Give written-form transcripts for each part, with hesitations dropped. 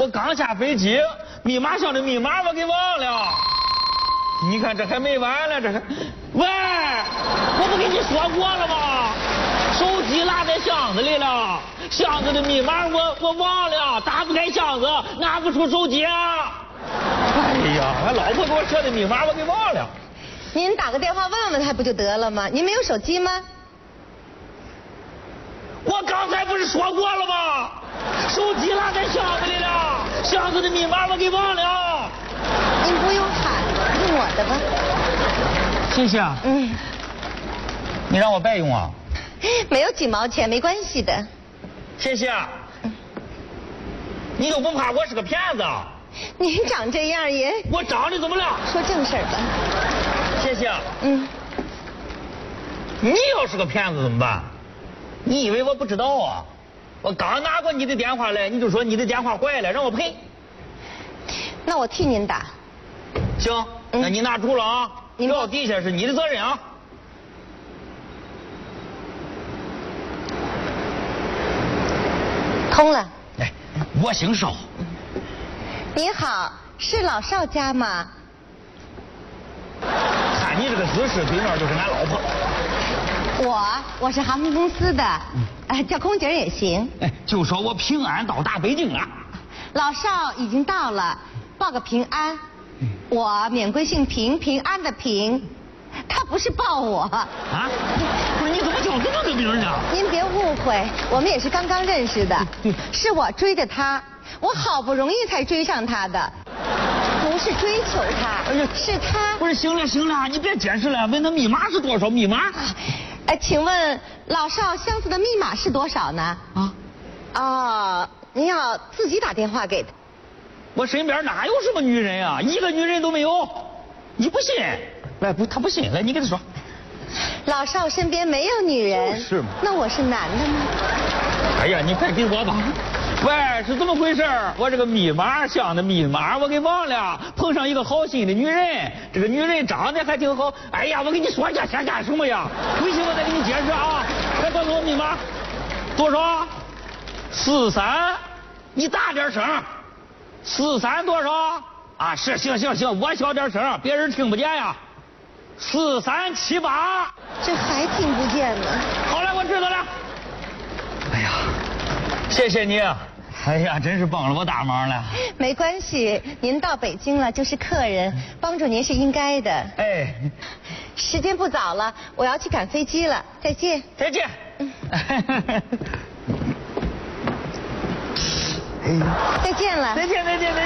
我刚下飞机，密码箱的密码我给忘了。你看这还没完了，这还，喂，我不跟你说过了吗？手机落在箱子里了，箱子的密码我忘了，打不开箱子，拿不出手机啊！哎呀，俺老婆给我设的密码我给忘了。 您打个电话问问他不就得了吗？您没有手机吗？ 我刚才不是说过了吗？手机落在箱子里了，箱子的密码我给忘了。 您不用喊，用我的吧。 谢谢。你让我白用啊？ 没有几毛钱，没关系的。 谢谢。你都不怕我是个骗子？ 您长这样也…… 我长得怎么了？ 说正事儿吧。 谢谢。你要是个骗子怎么办？你以为我不知道啊？我刚拿过你的电话来，你就说你的电话坏了，让我赔。 那我替您打。 行，那你拿住了啊！掉地下是你的责任啊！ 通了。 哎，我姓邵。 你好，是老邵家吗？ 看你这个姿势，对面就是俺老婆。 我是航空公司的，叫空姐也行。 哎，就说我平安到达北京了。 老邵已经到了，报个平安。我免贵姓平，平安的平。他不是报我。啊？ 不是，你怎么叫这么个名呢？ 您别误会，我们也是刚刚认识的。是我追的他，我好不容易才追上他的。不是追求他，是他。 不是，行了，你别解释了，问他密码是多少？密码？ 请问老邵相似的密码是多少呢？您要自己打电话给他。我身边哪有什么女人啊？一个女人都没有。你不信？来，他不信，来，你跟他说。 老邵身边没有女人。 是吗？ 那我是男的吗？ 哎呀，你快给我吧。喂，是怎么回事？我这个密码箱的密码我给忘了，碰上一个好心的女人，这个女人长得还挺好。哎呀，我跟你说一下，想干什么呀？回去我再给你解释啊。快告诉我密码，多少？43，你大点声。43多少？啊，是，行，我小点声，别人听不见呀。4378。 这还听不见呢。 好了，我知道了。哎呀，谢谢你。哎呀，真是帮了我大忙了。 没关系，您到北京了就是客人，帮助您是应该的。 哎， 时间不早了，我要去赶飞机了，再见。 再见。 再见了。 再见。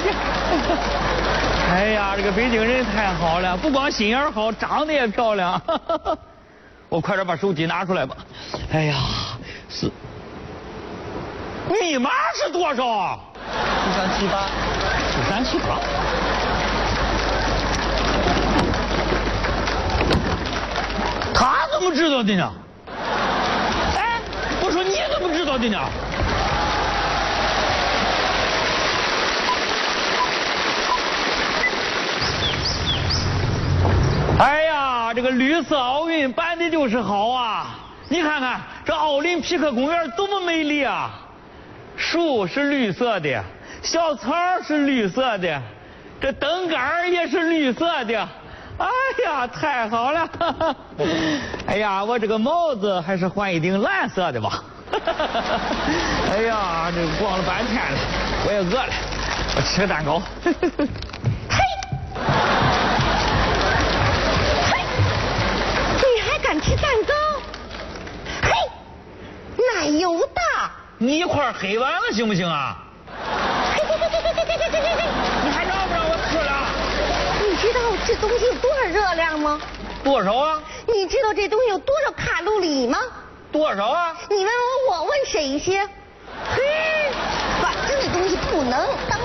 哎呀，这个北京人太好了，不光心眼好，长得也漂亮。我快点把手机拿出来吧。哎呀，密码是多少啊？4378。他怎么知道的呢？哎，我说你怎么知道的呢？哎呀，这个绿色奥运办的就是好啊！你看看这奥林匹克公园多么美丽啊！树是绿色的，小草是绿色的，这灯杆也是绿色的。哎呀，太好了！哎呀，我这个帽子还是换一顶蓝色的吧。哎呀，这逛了半天了，我也饿了，我吃个蛋糕。 吃蛋糕，嘿，奶油的。 你一块黑完了行不行啊？ 嘿， 你还让不让我吃了？ 你知道这东西有多少热量吗？ 多少啊？ 你知道这东西有多少卡路里吗？ 多少啊？ 你问我问谁去？嘿，反正这东西不能当